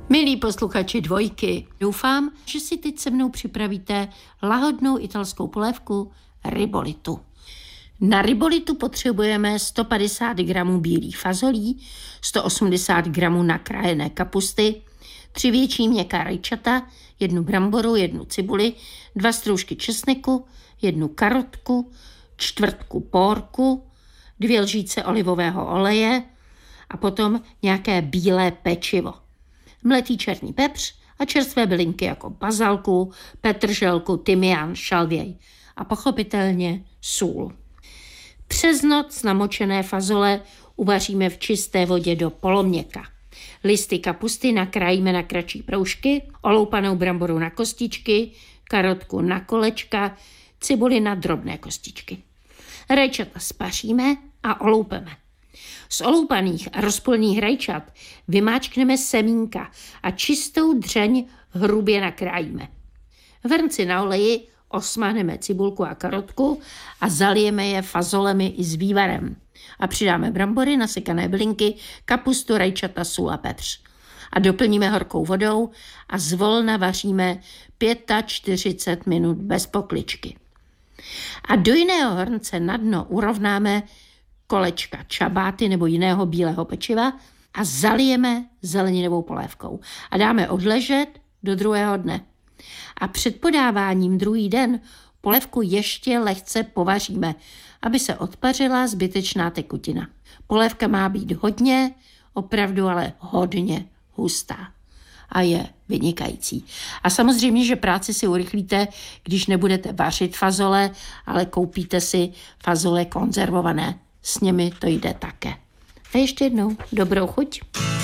Milí posluchači Dvojky, doufám, že si teď se mnou připravíte lahodnou italskou polévku ribolitu. Na ribolitu potřebujeme 150 gramů bílých fazolí, 180 gramů nakrájené kapusty, 3 větší měkká rajčata, 1 bramboru, 1 cibuli, 2 stroužky česneku, 1 karotku, čtvrtku pórku, 2 lžíce olivového oleje a potom nějaké bílé pečivo. Mletý černý pepř a čerstvé bylinky jako bazalku, petrželku, tymián, šalvěj a pochopitelně sůl. Přes noc namočené fazole uvaříme v čisté vodě do poloměka. Listy kapusty nakrájíme na kratší proužky, oloupanou bramboru na kostičky, karotku na kolečka, cibuli na drobné kostičky. Rajčata spaříme a oloupeme. Z oloupaných a rozpolných rajčat vymáčkneme semínka a čistou dřeň hrubě nakrájíme. V hrnci na oleji osmahneme cibulku a karotku a zalijeme je fazolemi i s vývarem. A přidáme brambory, nasekané bylinky, kapustu, rajčata, sůl a pepř. A doplníme horkou vodou a zvolna vaříme 45 minut bez pokličky. A do jiného hrnce na dno urovnáme kolečka čabáty nebo jiného bílého pečiva a zalijeme zeleninovou polévkou. A dáme odležet do druhého dne. A před podáváním druhý den polévku ještě lehce povaříme, aby se odpařila zbytečná tekutina. Polévka má být hodně, opravdu ale hodně hustá. A je vynikající. A samozřejmě, že práci si urychlíte, když nebudete vařit fazole, ale koupíte si fazole konzervované. S nimi to jde také. A ještě jednou dobrou chuť.